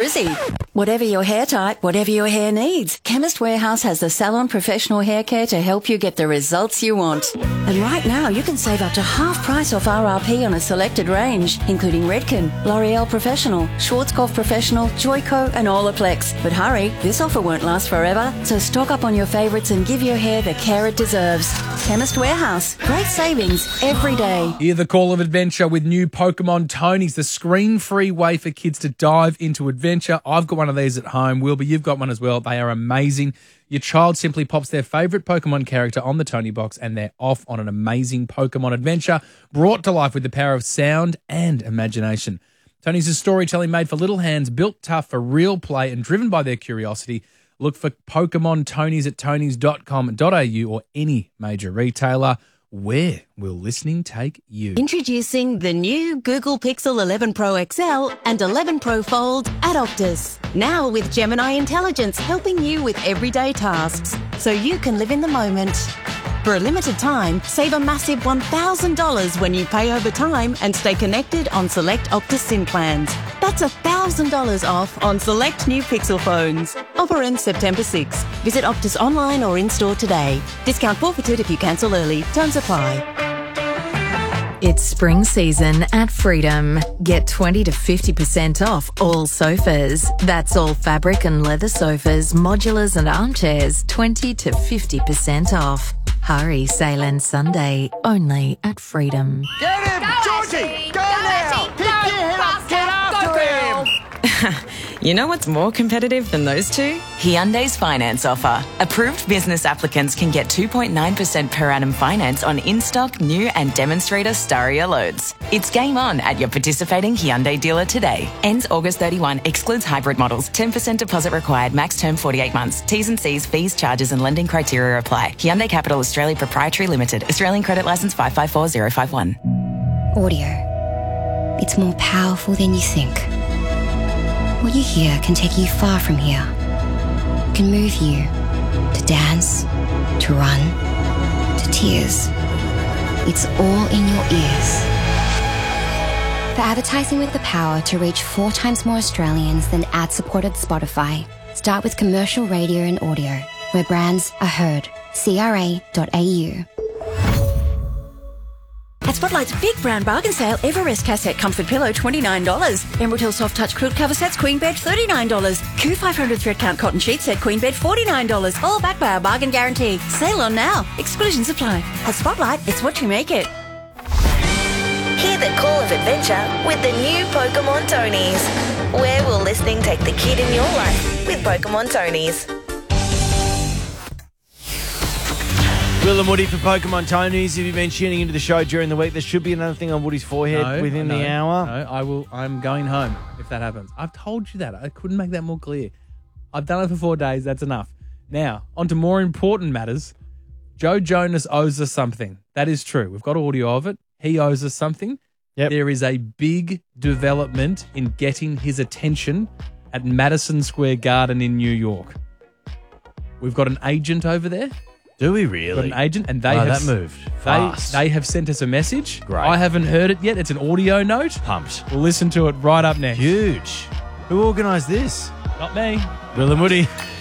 frizzy. Whatever your hair type, whatever your hair needs, Chemist Warehouse has the Salon Professional Hair Care to help you get the results you want. And right now, you can save up to half price off RRP on a selected range, including Redken, L'Oreal Professional, Schwarzkopf Professional, Joico, and Olaplex. But hurry, this offer won't last forever, so stock up on your favourites and give your hair the care it deserves. Chemist Warehouse. Great savings every day. Hear the call of adventure with new Pokemon Tonys, the screen-free way for kids to dive into adventure. I've got one of these at home. Wilbur, you've got one as well. They are amazing. Your child simply pops their favourite Pokemon character on the Tony box and they're off on an amazing Pokemon adventure brought to life with the power of sound and imagination. Tonys is storytelling made for little hands, built tough for real play and driven by their curiosity. Look for Pokemon Tonys at tonys.com.au or any major retailer. Where will listening take you? Introducing the new Google Pixel 11 Pro XL and 11 Pro Fold at Optus. Now with Gemini Intelligence helping you with everyday tasks so you can live in the moment. For a limited time, save a massive $1,000 when you pay over time and stay connected on select Optus SIM plans. That's $1,000 off on select new Pixel phones. Offer ends September 6. Visit Optus online or in-store today. Discount forfeited if you cancel early. Terms apply. It's spring season at Freedom. Get 20 to 50% off all sofas. That's all fabric and leather sofas, modulars and armchairs, 20 to 50% off. Hurry, sale ends Sunday, only at Freedom. Get him! Go, Georgie! Ashley! Go now! Ashley! Pick your head up! Get after him! You know what's more competitive than those two? Hyundai's finance offer. Approved business applicants can get 2.9% per annum finance on in-stock, new and demonstrator Staria loads. It's game on at your participating Hyundai dealer today. Ends August 31. Excludes hybrid models. 10% deposit required. Max term 48 months. T's and C's, fees, charges and lending criteria apply. Hyundai Capital Australia Proprietary Limited. Australian Credit Licence 554051. Audio. It's more powerful than you think. What you hear can take you far from here. It can move you to dance, to run, to tears. It's all in your ears. For advertising with the power to reach 4 times more Australians than ad-supported Spotify, start with commercial radio and audio, where brands are heard. CRA.au. At Spotlight's big brown bargain sale, Everest cassette comfort pillow $29. Emerald Hill soft touch quilt cover sets queen bed $39. Q500 thread count cotton sheet set queen bed $49. All backed by our bargain guarantee. Sale on now. Exclusions apply. At Spotlight, it's what you make it. Hear the call of adventure with the new Pokemon Tonys. Where will listening take the kid in your life with Pokemon Tonys? Will and Woody for Pokemon Tonys. If you've been tuning into the show during the week, there should be another thing on Woody's forehead within the hour. No, I'm going home if that happens. I've told you that. I couldn't make that more clear. I've done it for 4 days. That's enough. Now, on to more important matters. Joe Jonas owes us something. That is true. We've got audio of it. He owes us something. Yep. There is a big development in getting his attention at Madison Square Garden in New York. We've got an agent over there. Do we really? Got an agent, and they that moved fast. They have sent us a message. Great. I haven't heard it yet. It's an audio note. Pumped. We'll listen to it right up next. Huge. Who organised this? Not me. Will and Woody.